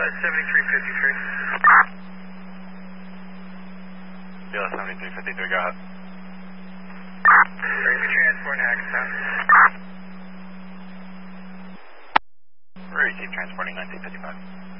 7353. BLS 7353, go ahead. Ready for transport in Hackensack. Receive transporting 1955.